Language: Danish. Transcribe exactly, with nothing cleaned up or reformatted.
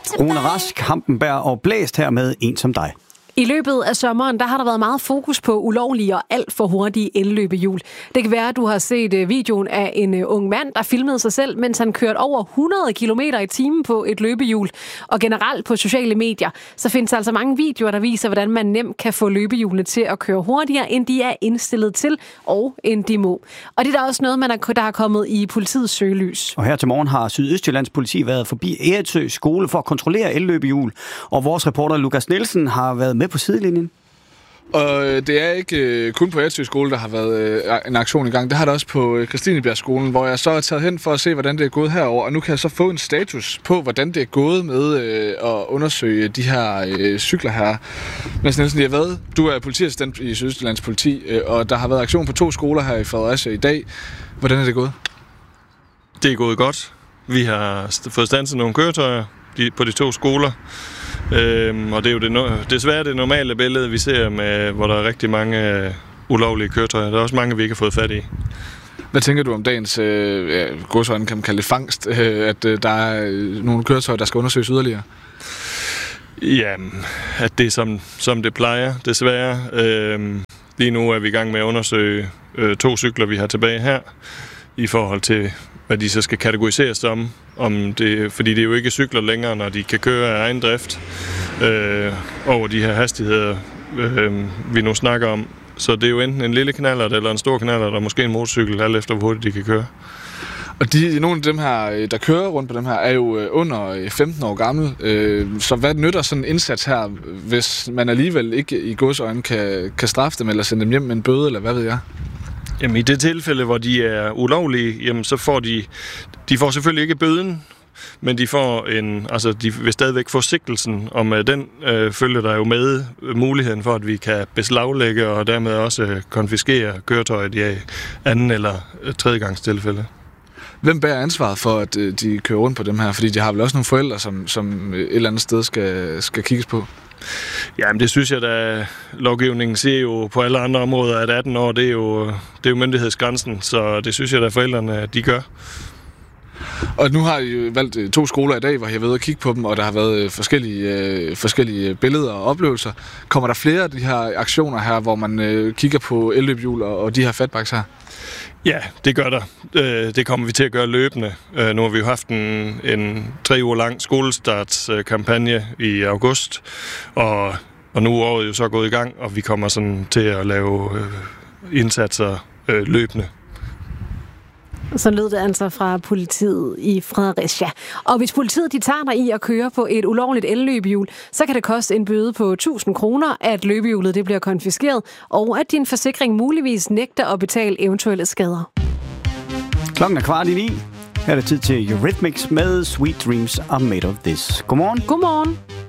Rune Rask, Hampenberg og Blæst her med En som dig. I løbet af sommeren, der har der været meget fokus på ulovlige og alt for hurtige elløbehjul. Det kan være, at du har set videoen af en ung mand, der filmede sig selv, mens han kørte over hundrede kilometer i timen på et løbehjul. Og generelt på sociale medier, så findes der altså mange videoer, der viser, hvordan man nemt kan få løbehjulene til at køre hurtigere, end de er indstillet til, og end de må. Og det er da også noget, man er, der har kommet i politiets søgelys. Og her til morgen har Sydøstjyllands politi været forbi Eretsø skole for at kontrollere elløbehjul. Og vores reporter Lukas Nielsen har været med på sidelinjen. Og det er ikke øh, kun på Eretsø skole, der har været øh, en aktion i gang. Det har der også på øh, Christinebjerg skolen, hvor jeg så er taget hen for at se, hvordan det er gået herover. Og nu kan jeg så få en status på, hvordan det er gået med øh, at undersøge de her øh, cykler her. Men Nielsen, jeg ved, du er politiassistent i Sydøstjyllands politi, øh, og der har været aktion på to skoler her i Fredericia i dag. Hvordan er det gået? Det er gået godt. Vi har fået standset nogle køretøjer på de to skoler. Øhm, og det er jo det no- desværre det normale billede, vi ser, med, hvor der er rigtig mange øh, ulovlige køretøjer. Der er også mange, vi ikke har fået fat i. Hvad tænker du om dagens øh, ja, godsøjne, kan man kalde det fangst, øh, at øh, der er øh, nogle køretøjer, der skal undersøges yderligere? Jamen, at det er som, som det plejer, desværre. Øhm, lige nu er vi i gang med at undersøge øh, to cykler, vi har tilbage her, i forhold til, hvad de så skal kategoriseres som. Om det, fordi det er jo ikke cykler længere, når de kan køre af egen drift øh, over de her hastigheder, øh, vi nu snakker om. Så det er jo enten en lille knallert eller en stor knallert, og måske en motorcykel, alt efter hvor hurtigt de kan køre. Og de, nogle af dem her, der kører rundt på dem her, er jo under femten år gammel. Så hvad nytter sådan en indsats her, hvis man alligevel ikke i godsøjne kan, kan straffe dem, eller sende dem hjem med en bøde, eller hvad ved jeg? Jamen i det tilfælde, hvor de er ulovlige, jamen så får de, de får selvfølgelig ikke bøden, men de får en, altså de vil stadigvæk få sigtelsen, og med den øh, følger der jo med muligheden for, at vi kan beslaglægge og dermed også konfiskere køretøjet i anden eller tredje gangs tilfælde. Hvem bærer ansvaret for, at øh, de kører rundt på dem her? Fordi de har vel også nogle forældre, som, som et eller andet sted skal, skal kigges på? Jamen det synes jeg, at lovgivningen siger jo på alle andre områder, at atten år, det er jo, det er jo myndighedsgrænsen, så det synes jeg, at forældrene, de gør. Og nu har I jo valgt to skoler i dag, hvor jeg har været at kigge på dem, og der har været forskellige, øh, forskellige billeder og oplevelser. Kommer der flere af de her aktioner her, hvor man øh, kigger på elløbehjul og, og de her fatbikes her? Ja, det gør der. Det kommer vi til at gøre løbende. Nu har vi jo haft en, en tre uger lang skolestartskampagne i august, og, og nu er året jo så gået i gang, og vi kommer sådan til at lave indsatser løbende. Så lød det altså fra politiet i Fredericia. Og hvis politiet de tager dig i at køre på et ulovligt elløbehjul, så kan det koste en bøde på tusind kroner, at løbehjulet det bliver konfiskeret, og at din forsikring muligvis nægter at betale eventuelle skader. Klokken er kvart i ni. Her er det tid til Eurythmics med Sweet Dreams Are Made of This. Godmorgen. Godmorgen.